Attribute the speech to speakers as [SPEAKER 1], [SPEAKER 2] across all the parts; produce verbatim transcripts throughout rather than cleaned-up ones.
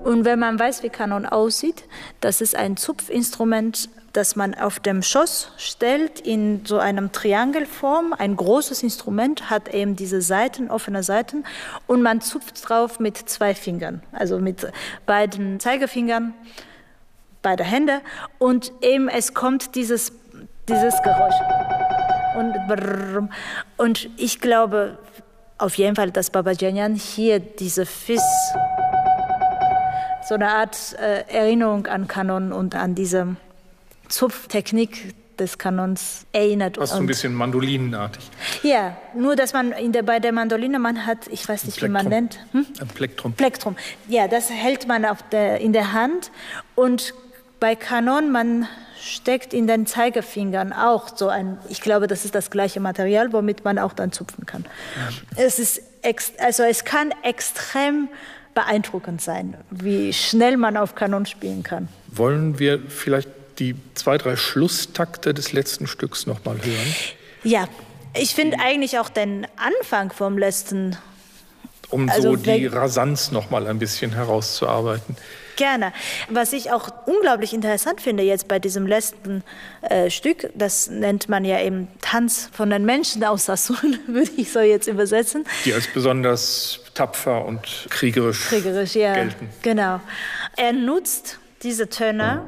[SPEAKER 1] Und wenn man weiß, wie Kanon aussieht, das ist ein Zupfinstrument, das man auf dem Schoß stellt in so einem Triangelform. Ein großes Instrument hat eben diese Saiten, offene Saiten, und man zupft drauf mit zwei Fingern, also mit beiden Zeigefingern, beide Hände, und eben es kommt dieses, dieses Geräusch. Und, brrr, und ich glaube auf jeden Fall, dass Babajanyan hier diese Fis, so eine Art äh, Erinnerung an Kanon und an diese Zupftechnik des Kanons erinnert.
[SPEAKER 2] Fast so ein bisschen mandolinenartig.
[SPEAKER 1] Ja, nur dass man in der, bei der Mandoline, man hat, ich weiß nicht, wie man nennt. Hm?
[SPEAKER 2] Ein Plektrum.
[SPEAKER 1] Plektrum. Ja, das hält man auf der, in der Hand. Und bei Kanon, man steckt in den Zeigefingern auch so ein, ich glaube, das ist das gleiche Material, womit man auch dann zupfen kann. Ja. Es ist, ex, also es kann extrem beeindruckend sein, wie schnell man auf Kanon spielen kann.
[SPEAKER 2] Wollen wir vielleicht die zwei, drei Schlusstakte des letzten Stücks noch mal hören?
[SPEAKER 1] Ja, ich finde eigentlich auch den Anfang vom letzten...
[SPEAKER 2] Um
[SPEAKER 1] also
[SPEAKER 2] so die Rasanz noch mal ein bisschen herauszuarbeiten.
[SPEAKER 1] Gerne. Was ich auch unglaublich interessant finde jetzt bei diesem letzten äh, Stück, das nennt man ja eben Tanz von den Menschen aus Sassoon, würde ich so jetzt übersetzen.
[SPEAKER 2] Die als besonders tapfer und kriegerisch,
[SPEAKER 1] kriegerisch ja,
[SPEAKER 2] gelten.
[SPEAKER 1] Genau. Er nutzt diese Töne.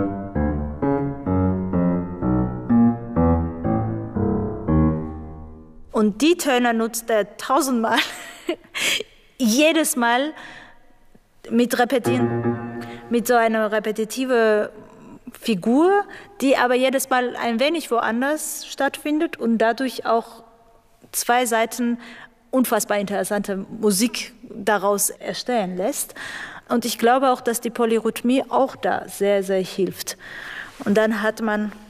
[SPEAKER 1] Und die Töne nutzt er tausendmal. Jedes Mal mit Repetieren, mit so einer repetitive Figur, die aber jedes Mal ein wenig woanders stattfindet und dadurch auch zwei Seiten unfassbar interessante Musik daraus erstellen lässt. Und ich glaube auch, dass die Polyrhythmie auch da sehr, sehr hilft. Und dann hat man